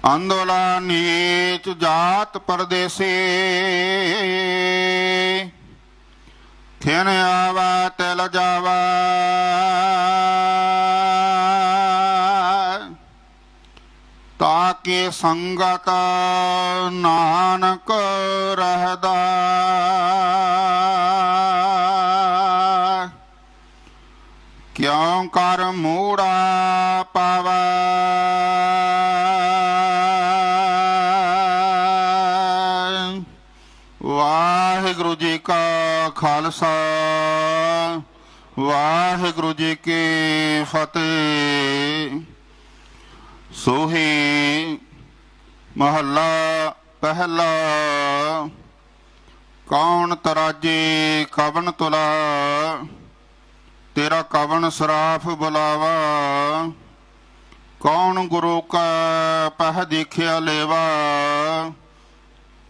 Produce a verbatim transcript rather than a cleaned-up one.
ਅੰਦੋਲਾ ਨੀਚ ਜਾਤ ਪਰਦੇਸੀ ਖਿਨ ਆਵਾ ਤਿਲ ਜਾਵਾ ਤਾਕੇ ਸੰਗਤ ਨਾਨਕ ਰਹਦਾ ਕਿਉ ਕਰ ਮੂੜਾ ਪਾਵੈ ਵਾਹਿਗੁਰੂ ਜੀ ਕਾ ਖਾਲਸਾ ਵਾਹਿਗੁਰੂ ਜੀ ਕੀ ਫਤਿਹ। ਸੋਹੀ ਮਹੱਲਾ ਪਹਿਲਾ। ਕੌਣ ਤਰਾਜੇ ਕਵਣ ਤੁਲਾ ਤੇਰਾ ਕਵਣ ਸਰਾਫ ਬੁਲਾਵਾ। ਕੌਣ ਗੁਰੂ ਕਾ ਪਹਿ ਦੇਖਿਆ ਲੇਵਾ